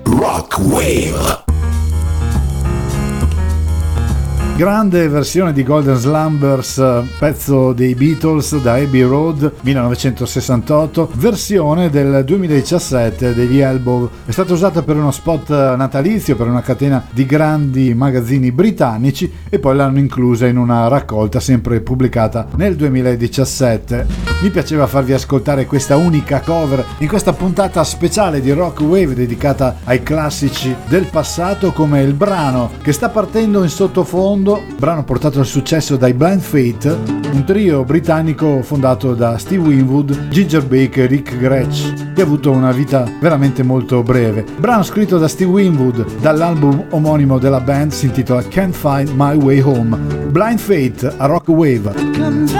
Rock Wave. Grande versione di Golden Slumbers, pezzo dei Beatles da Abbey Road 1968, versione del 2017 degli Elbow. È stata usata per uno spot natalizio per una catena di grandi magazzini britannici e poi l'hanno inclusa in una raccolta sempre pubblicata nel 2017. Mi piaceva farvi ascoltare questa unica cover in questa puntata speciale di Rock Wave dedicata ai classici del passato, come il brano che sta partendo in sottofondo, brano portato al successo dai Blind Faith, un trio britannico fondato da Steve Winwood, Ginger Baker e Rick Gretsch, che ha avuto una vita veramente molto breve. Brano scritto da Steve Winwood dall'album omonimo della band, si intitola Can't Find My Way Home. Blind Faith a Rock Wave.